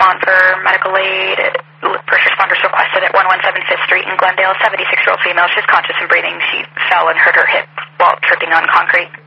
respond for medical aid. First responders requested at 117 5th Street in Glendale. 76-year-old female. She's conscious and breathing. She fell and hurt her hip while tripping on concrete.